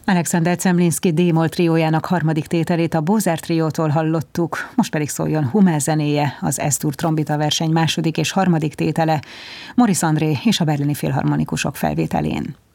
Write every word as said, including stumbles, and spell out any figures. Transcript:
Alexander Zemlinsky D-moll triójának harmadik tételét a Bózer triótól hallottuk, most pedig szóljon Hummel zenéje, az S-dur trombita verseny második és harmadik tétele, Maurice André és a Berlini Filharmonikusok felvételén.